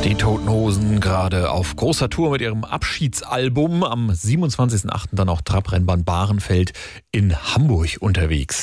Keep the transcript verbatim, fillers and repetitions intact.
Die Toten Hosen gerade auf großer Tour mit ihrem Abschiedsalbum. Am siebenundzwanzigsten achten dann auch Trabrennbahn Bahrenfeld in Hamburg unterwegs.